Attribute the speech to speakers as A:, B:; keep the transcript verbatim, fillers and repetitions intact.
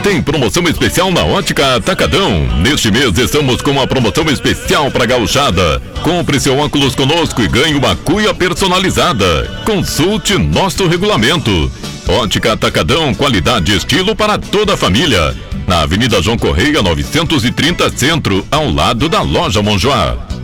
A: tem promoção especial na Ótica Atacadão. Neste mês estamos com uma promoção especial para gauchada. Compre seu óculos conosco e ganhe uma cuia personalizada. Consulte nosso regulamento. Ótica Atacadão, qualidade e estilo para toda a família. Na Avenida João Correia, novecentos e trinta Centro, ao lado da Loja Monjoá.